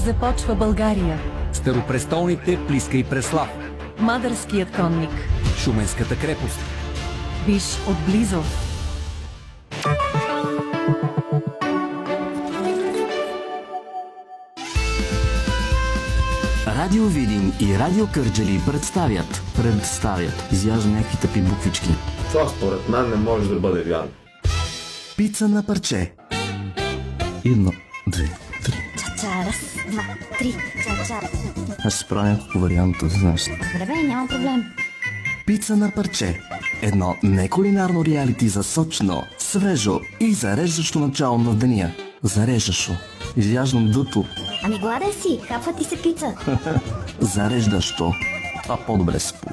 Започва България. Старопрестолните Плиска и Преслав. Мадърският конник. Шуменската крепост. Виж отблизо. Радио Видин и Радио Кърджали представят. Изяжда някакви тъпи буквички. Това според мен не може да бъде вярно. Пица на парче. 1, 2, 3. Ча-ча, раз, два, три, ча-ча. Аз ще справя няколко варианта, знаеш. Добре, бе, няма проблем. Пица на парче. Едно некулинарно реалити за сочно, свежо и зареждащо начало на деня. Зареждащо. Изяждам дъто. Ами гладен си, хапва ти се пица. Зареждащо. Това по-добре се получи.